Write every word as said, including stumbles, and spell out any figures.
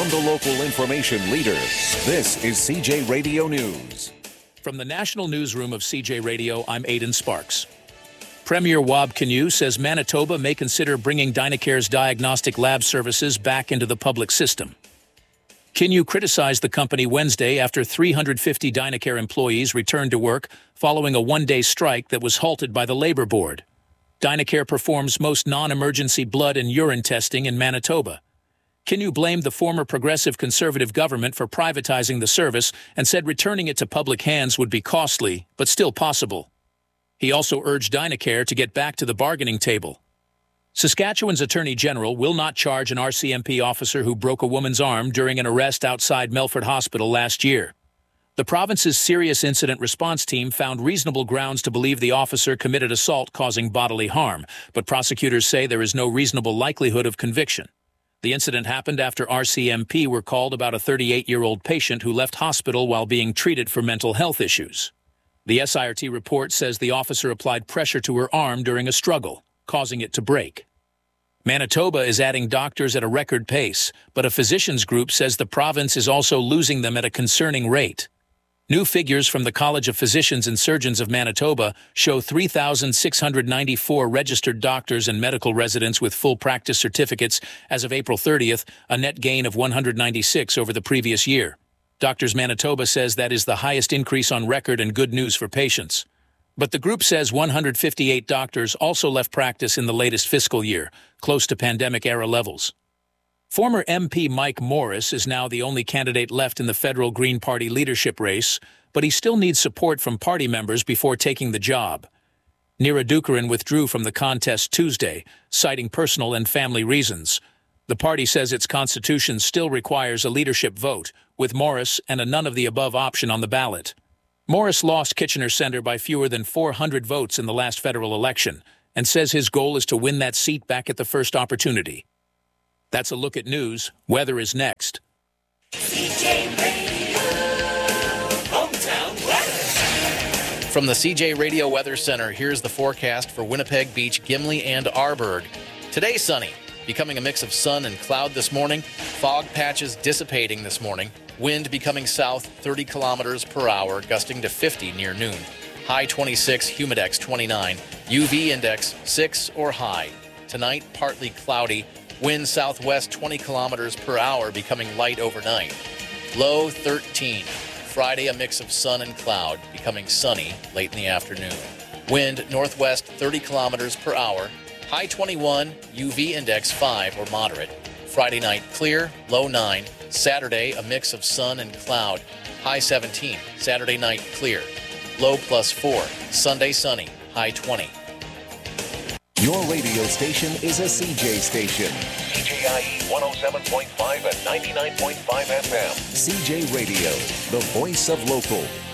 from the local information leader. This is C J Radio News. From the National Newsroom of C J Radio, I'm Aidan Sparks. Premier Wab Kinew says Manitoba may consider bringing Dynacare's diagnostic lab services back into the public system. Kinew criticized the company Wednesday after three hundred fifty Dynacare employees returned to work following a one-day strike that was halted by the Labor Board. Dynacare performs most non-emergency blood and urine testing in Manitoba. Kinew blamed the former Progressive Conservative government for privatizing the service and said returning it to public hands would be costly, but still possible. He also urged Dynacare to get back to the bargaining table. Saskatchewan's Attorney General will not charge an R C M P officer who broke a woman's arm during an arrest outside Melfort Hospital last year. The province's Serious Incident Response Team found reasonable grounds to believe the officer committed assault causing bodily harm, but prosecutors say there is no reasonable likelihood of conviction. The incident happened after R C M P were called about a thirty-eight-year-old patient who left hospital while being treated for mental health issues. The S I R T report says the officer applied pressure to her arm during a struggle, causing it to break. Manitoba is adding doctors at a record pace, but a physicians group says the province is also losing them at a concerning rate. New figures from the College of Physicians and Surgeons of Manitoba show three thousand six hundred ninety-four registered doctors and medical residents with full practice certificates as of April thirtieth, a net gain of one hundred ninety-six over the previous year. Doctors Manitoba says that is the highest increase on record and good news for patients. But the group says one hundred fifty-eight doctors also left practice in the latest fiscal year, close to pandemic-era levels. Former M P Mike Morris is now the only candidate left in the federal Green Party leadership race, but he still needs support from party members before taking the job. Neera Dookaran withdrew from the contest Tuesday, citing personal and family reasons. The party says its constitution still requires a leadership vote, with Morris and a none-of-the-above option on the ballot. Morris lost Kitchener Centre by fewer than four hundred votes in the last federal election, and says his goal is to win that seat back at the first opportunity. That's a look at news. Weather is next. C J Radio, hometown weather. From the C J Radio Weather Center, here's the forecast for Winnipeg Beach, Gimli, and Arborg. Today, sunny, becoming a mix of sun and cloud this morning. Fog patches dissipating this morning. Wind becoming south thirty kilometers per hour, gusting to fifty near noon. High twenty-six, humidex twenty-nine, U V index six or high. Tonight, partly cloudy. Wind southwest twenty kilometers per hour, becoming light overnight. Low thirteen. Friday, a mix of sun and cloud, becoming sunny late in the afternoon. Wind northwest thirty kilometers per hour. High twenty-one, U V index five or moderate. Friday night, clear, low nine. Saturday, a mix of sun and cloud. High seventeen. Saturday night, clear. Low plus four. Sunday, sunny. High twenty. Your radio station is a C J station. C J I E one oh seven point five and ninety-nine point five F M. C J Radio, the voice of local.